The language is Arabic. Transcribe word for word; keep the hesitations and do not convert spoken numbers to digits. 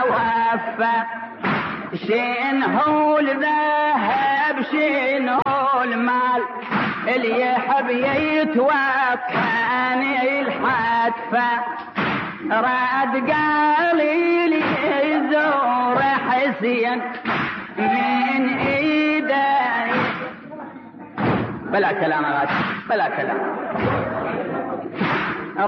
وفى شين هو الذهب شين هو المال اللي يحب يتوفاني الحتفة راد قالي لي يزور حسين من ايدي بلا كلام غادي بلا كلام.